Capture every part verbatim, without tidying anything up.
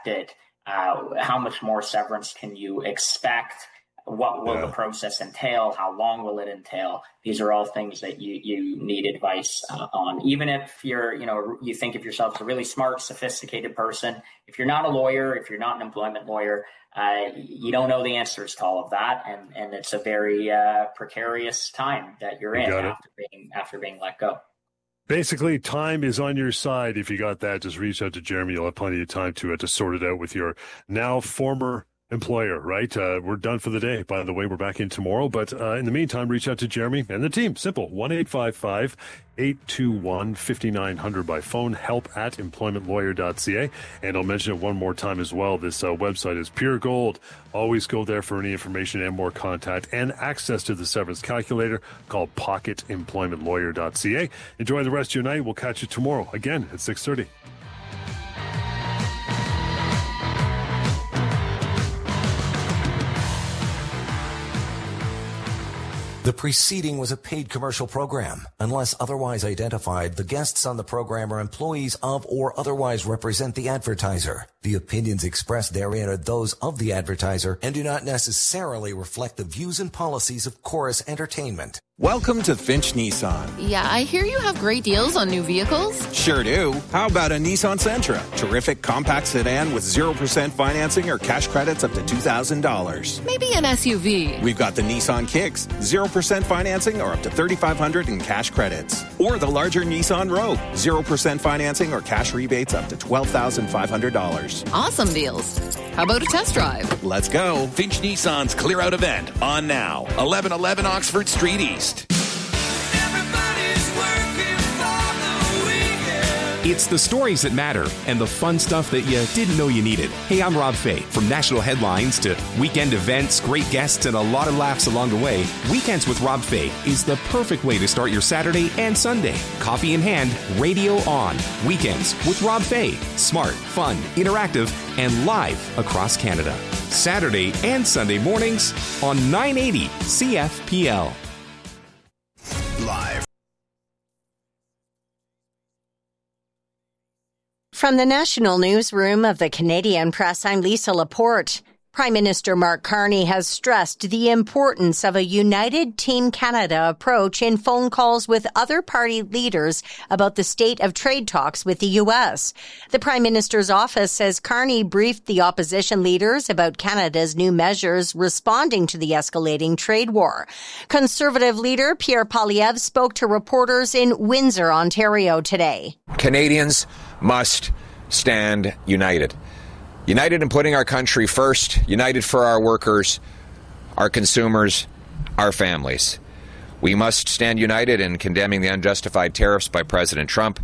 affected? Uh, how much more severance can you expect? What will yeah. the process entail? How long will it entail? These are all things that you, you need advice uh, on. Even if you're, you know, you think of yourself as a really smart, sophisticated person, if you're not a lawyer, if you're not an employment lawyer, uh, you don't know the answers to all of that. And, and it's a very uh, precarious time that you're in after being, after being let go. Basically, time is on your side. If you got that, just reach out to Jeremy. You'll have plenty of time to, uh, to sort it out with your now former employer, right? Uh, we're done for the day. By the way, we're back in tomorrow. But uh, in the meantime, reach out to Jeremy and the team. Simple. one eight five five, eight two one, five nine zero zero by phone. Help at employment lawyer dot c a. And I'll mention it one more time as well. This uh, website is pure gold. Always go there for any information and more contact and access to the severance calculator called pocket employment lawyer dot c a. Enjoy the rest of your night. We'll catch you tomorrow again at six thirty. The preceding was a paid commercial program. Unless otherwise identified, the guests on the program are employees of or otherwise represent the advertiser. The opinions expressed therein are those of the advertiser and do not necessarily reflect the views and policies of Chorus Entertainment. Welcome to Finch Nissan. Yeah, I hear you have great deals on new vehicles. Sure do. How about a Nissan Sentra? Terrific compact sedan with zero percent financing or cash credits up to two thousand dollars. Maybe an S U V. We've got the Nissan Kicks, zero percent financing or up to thirty-five hundred dollars in cash credits. Or the larger Nissan Rogue, zero percent financing or cash rebates up to twelve thousand five hundred dollars. Awesome deals. How about a test drive? Let's go. Finch Nissan's Clear Out event on now. eleven eleven Oxford Street East. It's the stories that matter and the fun stuff that you didn't know you needed. Hey, I'm Rob Fay. From national headlines to weekend events, great guests, and a lot of laughs along the way, Weekends with Rob Fay is the perfect way to start your Saturday and Sunday. Coffee in hand, radio on. Weekends with Rob Fay. Smart, fun, interactive, and live across Canada. Saturday and Sunday mornings on nine eighty C F P L. Live. From the National Newsroom of the Canadian Press, I'm Lisa Laporte. Prime Minister Mark Carney has stressed the importance of a united Team Canada approach in phone calls with other party leaders about the state of trade talks with the U S. The Prime Minister's office says Carney briefed the opposition leaders about Canada's new measures responding to the escalating trade war. Conservative leader Pierre Poilievre spoke to reporters in Windsor, Ontario today. Canadians must stand united. United in putting our country first, united for our workers, our consumers, our families. We must stand united in condemning the unjustified tariffs by President Trump,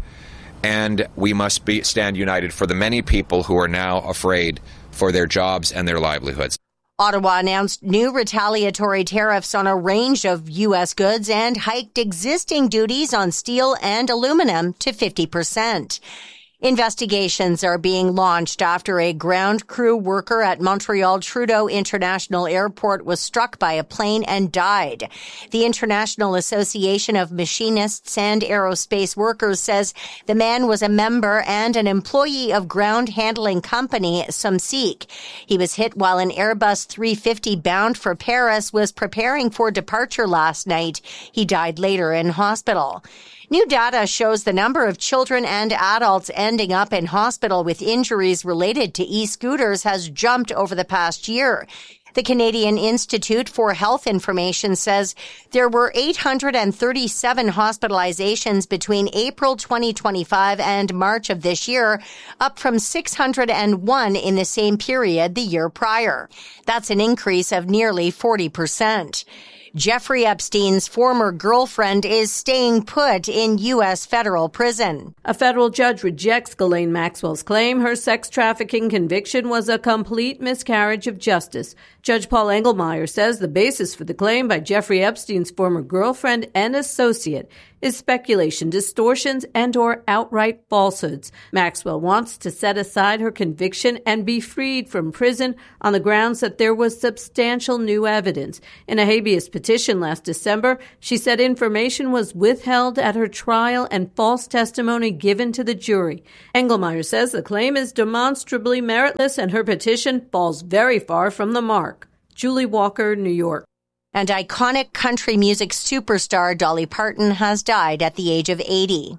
and we must be, stand united for the many people who are now afraid for their jobs and their livelihoods. Ottawa announced new retaliatory tariffs on a range of U S goods and hiked existing duties on steel and aluminum to fifty percent. Investigations are being launched after a ground crew worker at Montreal Trudeau International Airport was struck by a plane and died. The International Association of Machinists and Aerospace Workers says the man was a member and an employee of ground handling company Sumseek. He was hit while an Airbus three fifty bound for Paris was preparing for departure last night. He died later in hospital. New data shows the number of children and adults ending up in hospital with injuries related to e-scooters has jumped over the past year. The Canadian Institute for Health Information says there were eight hundred thirty-seven hospitalizations between April twenty twenty-five and March of this year, up from six hundred one in the same period the year prior. That's an increase of nearly forty percent. Jeffrey Epstein's former girlfriend is staying put in U S federal prison. A federal judge rejects Ghislaine Maxwell's claim her sex trafficking conviction was a complete miscarriage of justice. Judge Paul Engelmeyer says the basis for the claim by Jeffrey Epstein's former girlfriend and associate is speculation, distortions, and or outright falsehoods. Maxwell wants to set aside her conviction and be freed from prison on the grounds that there was substantial new evidence. In a habeas petition, petition last December. She said information was withheld at her trial and false testimony given to the jury. Engelmeyer says the claim is demonstrably meritless and her petition falls very far from the mark. Julie Walker, New York. And iconic country music superstar Dolly Parton has died at the age of eighty.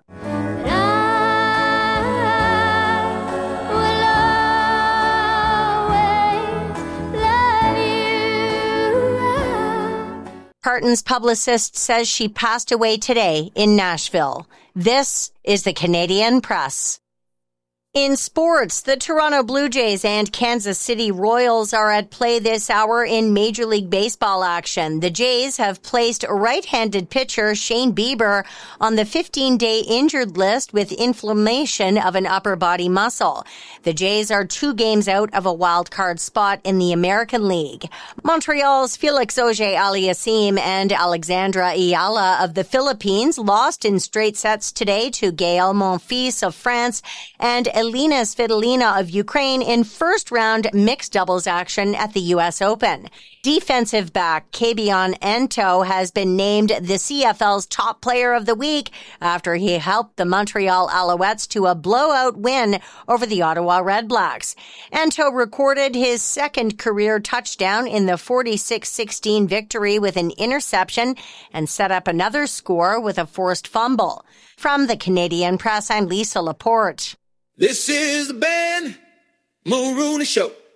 Parton's publicist says she passed away today in Nashville. This is the Canadian Press. In sports, the Toronto Blue Jays and Kansas City Royals are at play this hour in Major League Baseball action. The Jays have placed right-handed pitcher Shane Bieber on the fifteen-day injured list with inflammation of an upper body muscle. The Jays are two games out of a wild card spot in the American League. Montreal's Felix Auger-Aliassime and Alexandra Ayala of the Philippines lost in straight sets today to Gaël Monfils of France and Elina Svitolina of Ukraine in first-round mixed doubles action at the U S Open. Defensive back Kabion Ento has been named the C F L's top player of the week after he helped the Montreal Alouettes to a blowout win over the Ottawa Redblacks. Ento recorded his second career touchdown in the forty-six sixteen victory with an interception and set up another score with a forced fumble. From the Canadian Press, I'm Lisa Laporte. This is the Ben Mulrooney Show.